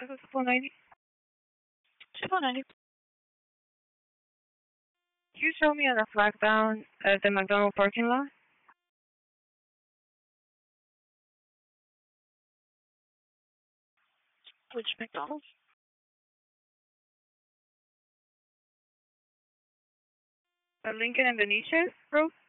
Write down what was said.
This is 490. 490. Can you show me on the flag down at the McDonald's parking lot? Which McDonald's? Lincoln and Venetian Road?